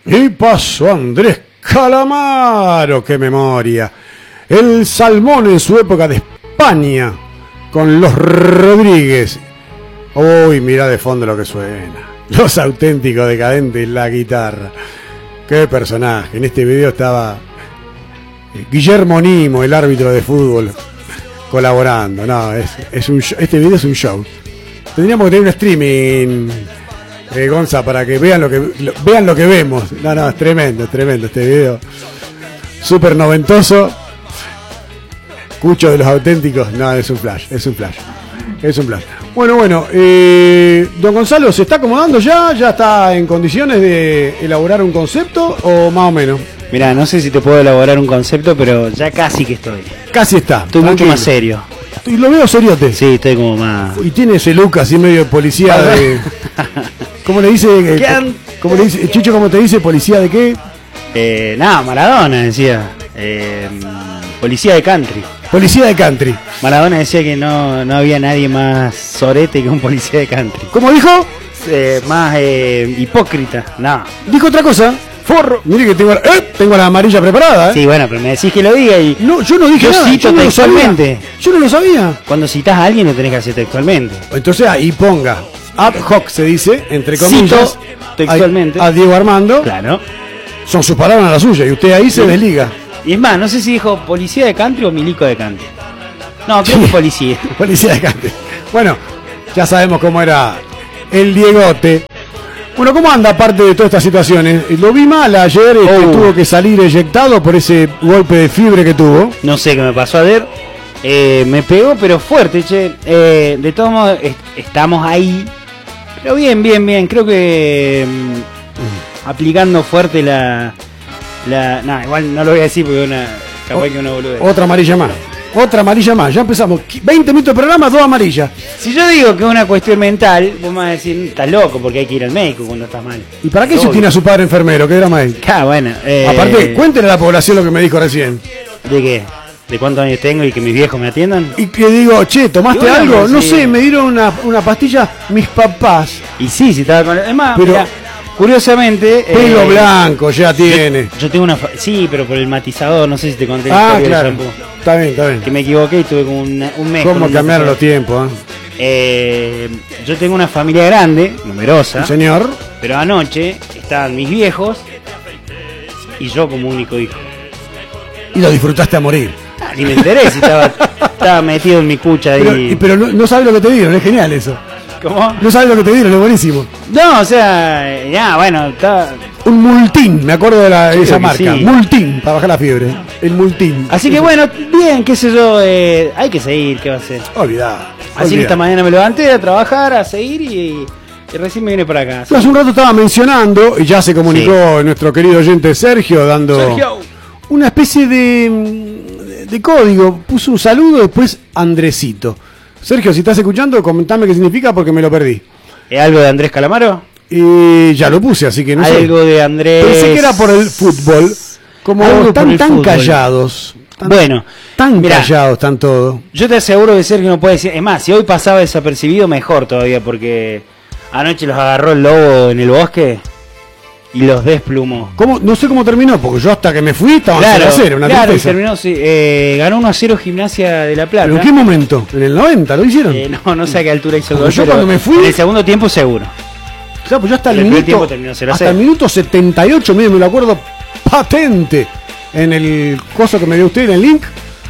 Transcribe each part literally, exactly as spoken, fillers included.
Y pasó Andrés Calamaro, qué memoria. El Salmón en su época de España, con los Rodríguez. Uy, mirá de fondo lo que suena. Los Auténticos Decadentes, la guitarra. Qué personaje. En este video estaba Guillermo Nimo, el árbitro de fútbol, colaborando. No, es, es un show. Este video es un show. Tendríamos que tener un streaming, eh, Gonza, para que vean lo que lo, vean lo que vemos. No, no, es tremendo, es tremendo este video. Súper noventoso. Cucho de los Auténticos. No, es un flash, es un flash. Es un flash. Bueno, bueno, eh, don Gonzalo, ¿se está acomodando ya? ¿Ya está en condiciones de elaborar un concepto o más o menos? Mirá, no sé si te puedo elaborar un concepto, pero ya casi que estoy. Casi está. Estoy mucho más serio. Y lo veo seriote. Sí, estoy como más... Y tiene ese look así medio de policía de... ¿Cómo le dice? Eh, ¿Cómo le dice? Chicho, ¿cómo te dice? ¿Policía de qué? Eh, nada, Maradona decía. Eh, policía de country. Policía de country. Maradona decía que no, no había nadie más sorete que un policía de country. ¿Cómo dijo? Eh, más eh, hipócrita. No. Dijo otra cosa. Forro. Mire que tengo, eh, tengo la amarilla preparada. ¿eh? Sí, bueno, pero me decís que lo diga y... No, yo no dije yo nada. Cito yo no textualmente. Lo sabía. Yo no lo sabía. Cuando citas a alguien lo tenés que hacer textualmente. Entonces ahí ponga. Ad hoc se dice, entre comillas. Cito textualmente. A, a Diego Armando. Claro. Son sus palabras las suyas y usted ahí se desliga. Y es más, no sé si dijo policía de country o milico de country. No, creo sí, que policía. Policía de country. Bueno, ya sabemos cómo era el Diegote. Bueno, ¿cómo anda aparte de todas estas situaciones? Lo vi mal ayer, oh. este, tuvo que salir eyectado por ese golpe de fiebre que tuvo. No sé qué me pasó ayer. Eh, me pegó, pero fuerte, che. Eh, de todos modos, est estamos ahí. Pero bien, bien, bien. Creo que mm, aplicando fuerte la... la no, igual no lo voy a decir porque una, capaz o, que una boluda. Otra amarilla más. Otra amarilla más, ya empezamos. veinte minutos de programa, dos amarillas. Si yo digo que es una cuestión mental, vos me vas a decir, estás loco porque hay que ir al médico cuando estás mal. ¿Y para qué Obvio. Se tiene a su padre enfermero? ¿Qué drama es? Ah, bueno. Eh, Aparte, cuéntele a la población lo que me dijo recién. ¿De qué? ¿De cuántos años tengo y que mis viejos me atiendan? Y que digo, che, ¿tomaste bueno, algo? No sí. sé, me dieron una, una pastilla mis papás. Y sí, si estaba con... Es más, pero... Mirá, curiosamente... Pelo eh, blanco ya yo, tiene. Yo tengo una... Sí, pero por el matizador, no sé si te conté. Ah, claro. Está bien, está bien. Que me equivoqué y tuve como un, un mes. ¿Cómo cambiaron los tiempos? ¿eh? Eh, yo tengo una familia grande, numerosa. ¿Sí, señor? Pero anoche estaban mis viejos y yo como único hijo. Y lo disfrutaste a morir. Ah, ni me enteré si estaba, estaba metido en mi cucha ahí. Pero, pero no, no sabes lo que te dieron, es genial eso. ¿Cómo? No sabes lo que te dieron, es buenísimo. No, o sea, ya, bueno, está... Un Multín, me acuerdo de, la, de esa marca. Sí. Multín, para bajar la fiebre. El Multín. Así que bueno, bien, qué sé yo, eh, hay que seguir, ¿qué va a hacer? Olvidá. Así olvidá. Que esta mañana me levanté a trabajar, a seguir y, y recién me vine para acá. Hace un rato estaba mencionando, y ya se comunicó sí. nuestro querido oyente Sergio, dando Sergio. una especie de, de, de código. Puso un saludo, después Andresito. Sergio, si estás escuchando, comentame qué significa porque me lo perdí. ¿Es algo de Andrés Calamaro? Y ya lo puse, así que no algo sé. Algo de Andrés... Pensé que era por el fútbol. Como están tan fútbol. callados. Tan, bueno. Tan mirá, callados están todos. Yo te aseguro que Sergio no puede decir... Es más, si hoy pasaba desapercibido, mejor todavía, porque anoche los agarró el lobo en el bosque y los desplumó. ¿Cómo? No sé cómo terminó, porque yo hasta que me fui estaba claro, cero a cero, una claro, tristeza. terminó, sí, eh, ganó uno a cero Gimnasia de La Plata. ¿Pero en qué momento? ¿En el noventa lo hicieron? Eh, no, no sé a qué altura hizo el gol. Yo cuando me fui... En el segundo tiempo seguro. O sea, pues yo hasta el, el minuto, hasta el minuto setenta y ocho, mire, me lo acuerdo patente en el coso que me dio usted en el link.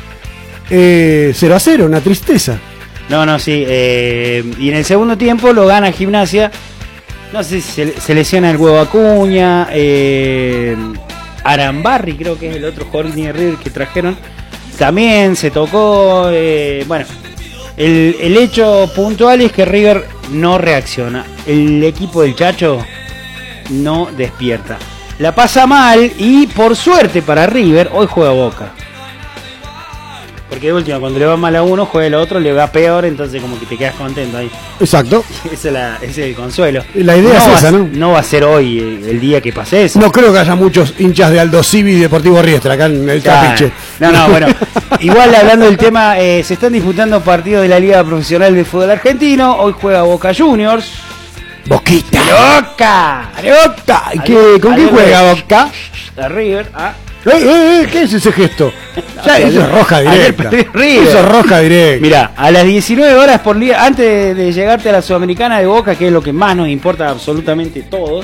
Eh, cero a cero, una tristeza. No, no, sí. Eh, y en el segundo tiempo lo gana Gimnasia. No sé si se, se lesiona el huevo Acuña. Eh, Arambarri, creo que es el otro jugador de River que trajeron. También se tocó. Eh, bueno, el, el hecho puntual es que River no reacciona. El equipo del Chacho no despierta. La pasa mal y por suerte para River hoy juega Boca. Porque de última, cuando le va mal a uno, juega el otro, le va peor, entonces como que te quedas contento ahí. Exacto. Ese es, la, ese es el consuelo. La idea no es esa, ¿no? No va a ser hoy el, el día que pase eso. No creo que haya muchos hinchas de Aldo Civi y Deportivo Riestra acá en el claro. Trapiche. No, no, bueno. Igual hablando del tema, eh, se están disputando partidos de la Liga Profesional de Fútbol Argentino. Hoy juega Boca Juniors. Boquita. ¡Boca! Boca. ¿Y qué, ¿Con qué juega Boca? A River. Ah. Eh, eh, eh, ¿Qué es ese gesto? Ya, eso es roja directa. Eso es roja directa. Mirá, a las diecinueve horas por día, antes de llegarte a la Sudamericana de Boca, que es lo que más nos importa a absolutamente todos.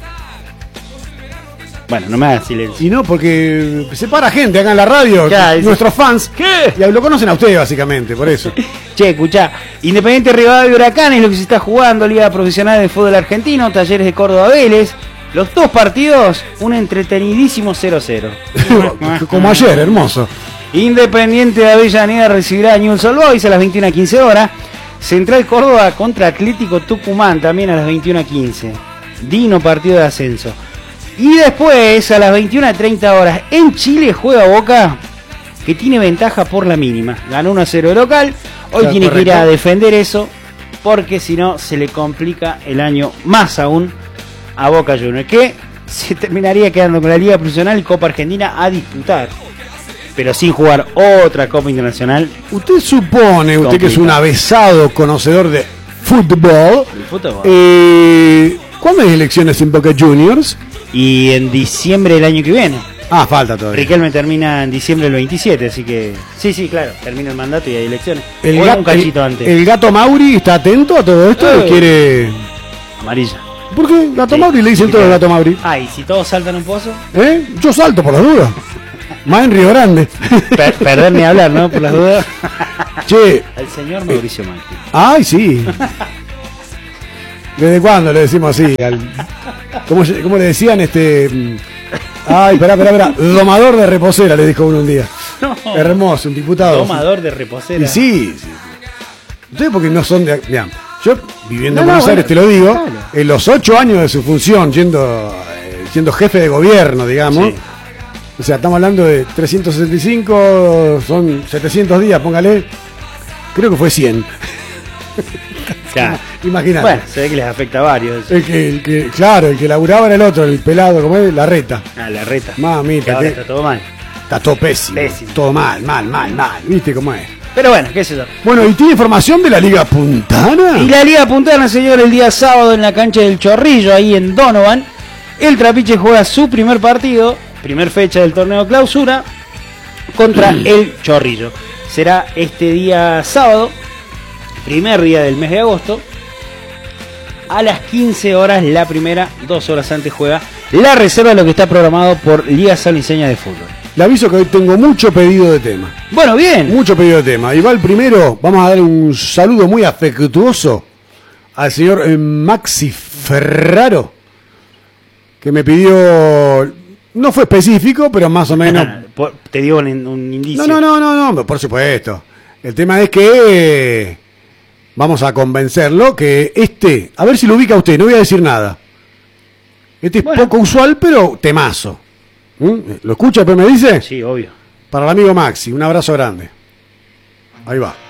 Bueno, no me hagas silencio. Y no, porque se para gente acá en la radio, Ya, nuestros fans. ¿Qué? Y lo conocen a ustedes, básicamente, por eso. Che, escuchá, Independiente Rivadavia y Huracán es lo que se está jugando, Liga Profesional de Fútbol Argentino, Talleres de Córdoba Vélez. Los dos partidos, un entretenidísimo cero cero. Como ayer, hermoso. Independiente de Avellaneda recibirá a Newell's Old Boys a las veintiuna quince horas. Central Córdoba contra Atlético Tucumán también a las veintiuna quince. Digno partido de ascenso. Y después a las veintiuna treinta horas en Chile juega Boca, que tiene ventaja por la mínima. Ganó uno a cero de local. Hoy Claro, tiene correcto. que ir a defender eso, porque si no se le complica el año más aún a Boca Juniors, que se terminaría quedando con la Liga Profesional y Copa Argentina a disputar, pero sin jugar otra Copa Internacional. Usted supone, usted que es un avesado conocedor de fútbol, El fútbol. eh, ¿cuándo hay elecciones en Boca Juniors? Y en diciembre del año que viene. Ah, falta todavía. Riquelme termina en diciembre del veintisiete, así que sí, sí, claro, termina el mandato y hay elecciones. El, O ga- un cachito el- antes. el gato Mauri está atento a todo esto Eh. y quiere... Amarilla. ¿Por qué? Gato Sí. Mauri, le dicen Sí, todo el claro. gato Mauri. Ah, y si todos saltan un pozo, ¿Eh? Yo salto por las dudas. Más en Río Grande. per perder ni hablar, ¿no? Por las dudas. Che, El señor Mauricio Macri. ay, sí. ¿Desde cuándo le decimos así? Al... ¿Cómo, se- cómo le decían este? mm, Ay, esperá, esperá, esperá. Domador de reposera, le dijo uno un día. No. Hermoso, un diputado. Tomador de reposera. Y sí, sí. Ustedes porque no son de... Mirá, yo viviendo en No, no, Buenos Aires, bueno, te lo digo, claro. en los ocho años de su función, yendo, eh, siendo jefe de gobierno, digamos, Sí. o sea, estamos hablando de trescientos sesenta y cinco, son setecientos días, póngale, creo que fue cien. Claro. Imagínate. Bueno, se ve que les afecta a varios. El que, el que, claro, el que laburaba era el otro, el pelado, como es, la reta. Ah, la reta. Mamita, Que ahora que- está todo mal. Está todo pésimo. Pésimo. Todo mal, mal, mal, mal. ¿Viste cómo es? Pero bueno, qué sé yo. Bueno, ¿y tiene información de la Liga Puntana? Y la Liga Puntana, señor, el día sábado en la cancha del Chorrillo, ahí en Donovan. El Trapiche juega su primer partido, primer fecha del torneo clausura, contra el Chorrillo. Será este día sábado, primer día del mes de agosto. A las quince horas, la primera, dos horas antes juega la reserva de lo que está programado por Liga Sanliceña de Fútbol. Le aviso que hoy tengo mucho pedido de tema. Bueno, bien. Mucho pedido de tema. Y va el primero, vamos a dar un saludo muy afectuoso al señor eh, Maxi Ferraro, que me pidió, no fue específico, pero más o menos... Por- Te digo un, un indicio. No, no, no, no, no, por supuesto. El tema es que eh, vamos a convencerlo que este, a ver si lo ubica usted, no voy a decir nada. Este es Bueno. poco usual, pero temazo. ¿Mm? ¿Lo escucha, después me dice? Sí, obvio. Para el amigo Maxi, un abrazo grande. Ahí va.